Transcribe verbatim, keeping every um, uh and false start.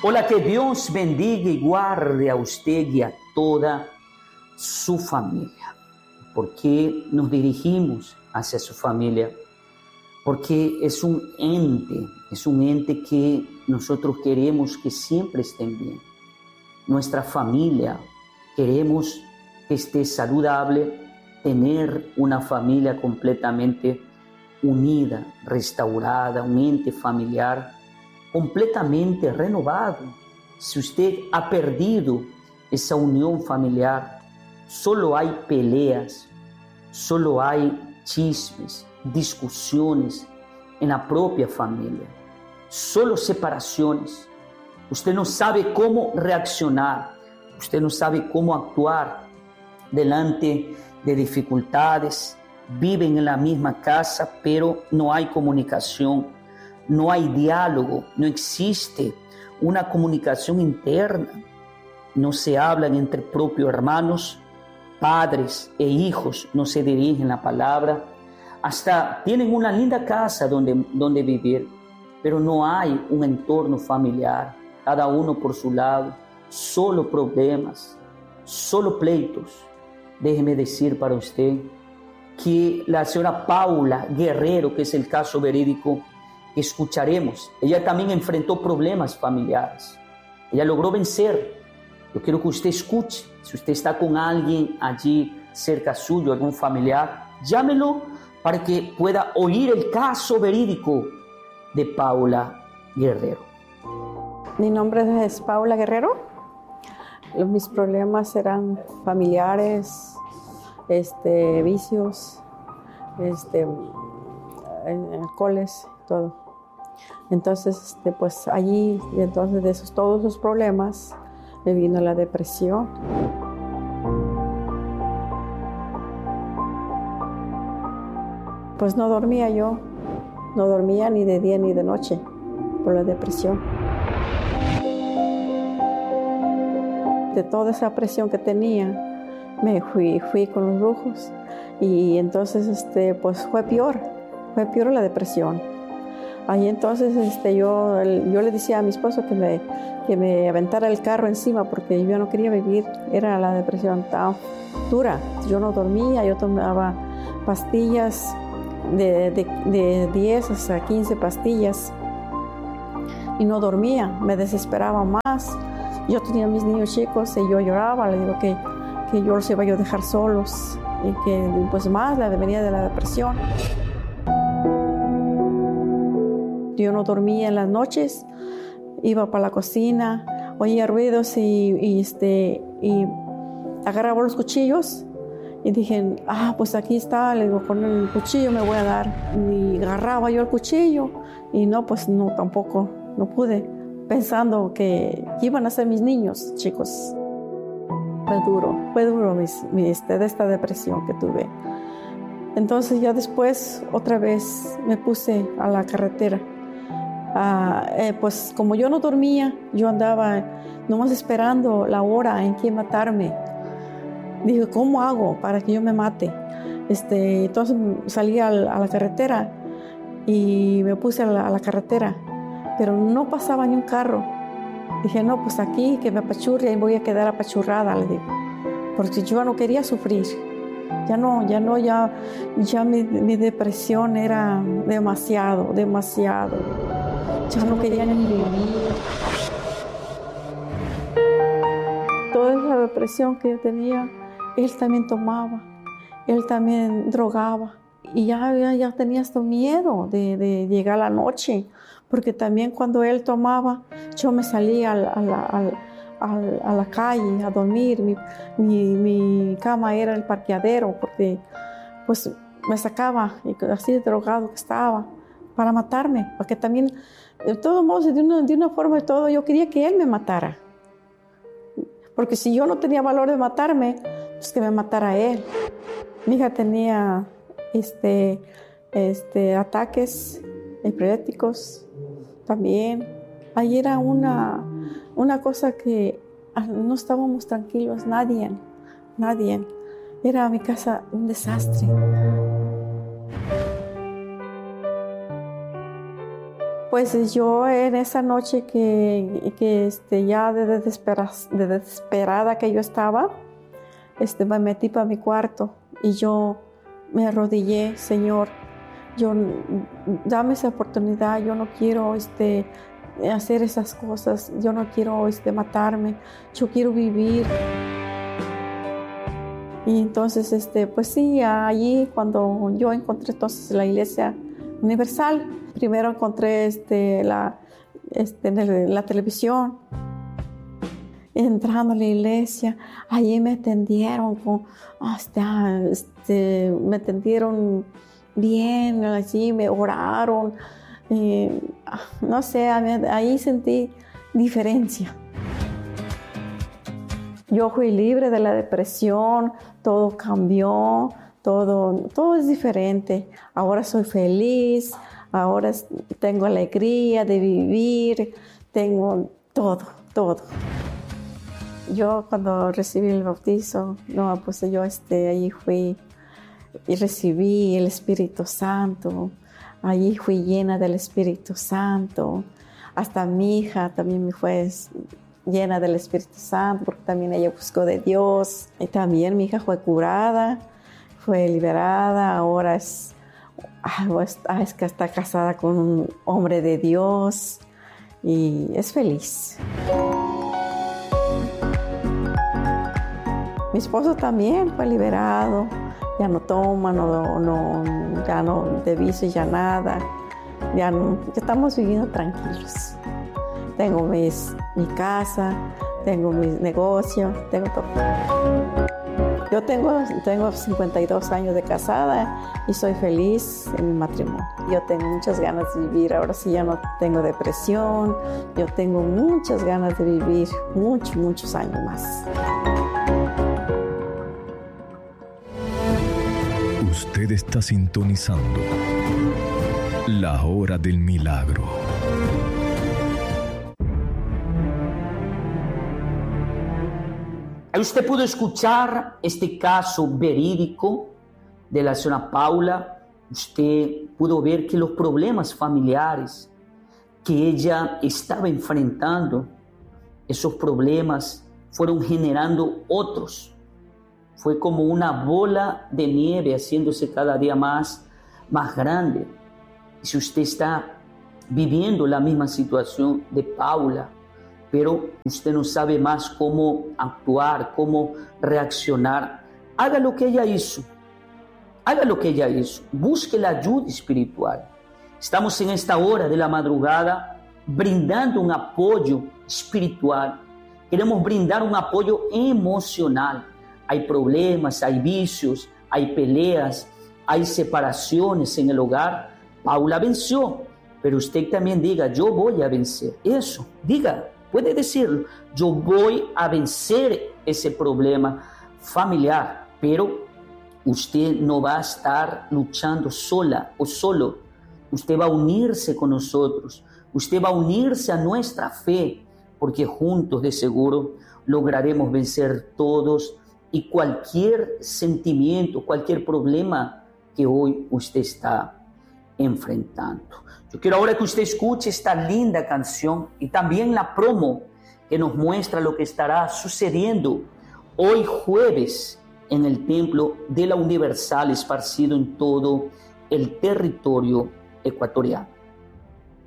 Hola, que Dios bendiga y guarde a usted y a toda su familia. ¿Por qué nos dirigimos hacia su familia? Porque es un ente, es un ente que nosotros queremos que siempre estén bien. Nuestra familia, queremos que esté saludable, tener una familia completamente unida, restaurada, un ente familiar completamente renovado. Si usted ha perdido esa unión familiar, solo hay peleas, solo hay chismes, discusiones en la propia familia, solo separaciones. Usted no sabe cómo reaccionar, usted no sabe cómo actuar delante de dificultades. Viven en la misma casa, pero no hay comunicación. No hay diálogo, no existe una comunicación interna. No se hablan entre propios hermanos, padres e hijos, no se dirigen la palabra. Hasta tienen una linda casa donde, donde vivir, pero no hay un entorno familiar. Cada uno por su lado, solo problemas, solo pleitos. Déjeme decir para usted que la señora Paula Guerrero, que es el caso verídico que escucharemos, ella también enfrentó problemas familiares. Ella logró vencer. Yo quiero que usted escuche. Si usted está con alguien allí cerca suyo, algún familiar, llámelo para que pueda oír el caso verídico de Paula Guerrero. Mi nombre es Paula Guerrero. Mis problemas eran familiares, este, vicios, este, alcoholes, todo. Entonces, este, pues allí, entonces de esos, todos esos problemas, me vino la depresión. Pues no dormía yo, no dormía ni de día ni de noche por la depresión. De toda esa presión que tenía, me fui, fui con los brujos y entonces este, pues fue peor, fue peor la depresión. Ahí entonces este, yo, yo le decía a mi esposo que me, que me aventara el carro encima porque yo no quería vivir, era la depresión tan dura. Yo no dormía, yo tomaba pastillas de, de, de diez hasta quince pastillas y no dormía, me desesperaba más. Yo tenía a mis niños chicos y yo lloraba, le digo que, que yo los iba a dejar solos y que pues más la venía de la depresión. Yo no dormía en las noches, iba para la cocina, oía ruidos y, y, este, y agarraba los cuchillos y dije, ah, pues aquí está, le digo, con el cuchillo me voy a dar. Y agarraba yo el cuchillo y no, pues no, tampoco, no pude, pensando que iban a ser mis niños, chicos. Fue duro, fue duro mis, mi, este, de esta depresión que tuve. Entonces ya después otra vez me puse a la carretera. Ah, eh, pues como yo no dormía, yo andaba nomás esperando la hora en que matarme. Dije, ¿cómo hago para que yo me mate? Este, entonces salí a la, a la carretera y me puse a la, a la carretera, pero no pasaba ni un carro. Dije, no, pues aquí que me apachurre y voy a quedar apachurrada, le digo, porque yo no quería sufrir. Ya no, ya no, ya, ya mi, mi depresión era demasiado, demasiado. Ya no quería ni vivir. Toda esa depresión que yo tenía, él también tomaba, él también drogaba. Y ya, ya, ya tenía hasta miedo de, de llegar a la noche, porque también cuando él tomaba, yo me salía a la, a la, a la, a la calle a dormir. Mi, mi, mi cama era el parqueadero, porque pues me sacaba, así de drogado que estaba, para matarme, porque también, de todos modos, de una, de una forma de todo, yo quería que él me matara. Porque si yo no tenía valor de matarme, pues que me matara él. Mi hija tenía este, este, ataques epilépticos también. Ahí era una, una cosa que no estábamos tranquilos, nadie, nadie. Era mi casa un desastre. Pues yo en esa noche que, que este, ya de, desespera, de desesperada que yo estaba, este, me metí para mi cuarto y yo me arrodillé, Señor, yo, dame esa oportunidad, yo no quiero este, hacer esas cosas, yo no quiero este, matarme, yo quiero vivir. Y entonces, este, pues sí, allí cuando yo encontré entonces la Iglesia Universal, primero encontré este, la, este, en el, la televisión, entrando a la iglesia, allí me atendieron, con, hasta, este, me atendieron bien, allí me oraron, eh, no sé, ahí sentí diferencia. Yo fui libre de la depresión, todo cambió, todo, todo es diferente. Ahora soy feliz, ahora tengo alegría de vivir, tengo todo, todo. Yo cuando recibí el bautizo, no, pues yo este, allí fui y recibí el Espíritu Santo, allí fui llena del Espíritu Santo. Hasta mi hija también me fue llena del Espíritu Santo, porque también ella buscó de Dios. Y también mi hija fue curada, fue liberada, ahora es, es que está casada con un hombre de Dios y es feliz. Mi esposo también fue liberado, ya no toma, no, no, ya no de vicio, ya nada, ya, no, ya estamos viviendo tranquilos. Tengo mis, mi casa, tengo mi negocio, tengo todo. Yo tengo, tengo cincuenta y dos años de casada y soy feliz en mi matrimonio. Yo tengo muchas ganas de vivir, ahora sí ya no tengo depresión, yo tengo muchas ganas de vivir muchos, muchos años más. Usted está sintonizando La Hora del Milagro. Ahí usted pudo escuchar este caso verídico de la señora Paula. Usted pudo ver que los problemas familiares que ella estaba enfrentando, esos problemas fueron generando otros. Fue como una bola de nieve haciéndose cada día más, más grande. Y si usted está viviendo la misma situación de Paula, pero usted no sabe más cómo actuar, cómo reaccionar, haga lo que ella hizo. Haga lo que ella hizo. Busque la ayuda espiritual. Estamos en esta hora de la madrugada brindando un apoyo espiritual. Queremos brindar un apoyo emocional. Hay problemas, hay vicios, hay peleas, hay separaciones en el hogar. Paula venció, pero usted también diga, yo voy a vencer. Eso, diga, puede decirlo, yo voy a vencer ese problema familiar, pero usted no va a estar luchando sola o solo. Usted va a unirse con nosotros, usted va a unirse a nuestra fe, porque juntos de seguro lograremos vencer todos y cualquier sentimiento, cualquier problema que hoy usted está enfrentando. Yo quiero ahora que usted escuche esta linda canción y también la promo que nos muestra lo que estará sucediendo hoy jueves en el Templo de la Universal esparcido en todo el territorio ecuatoriano.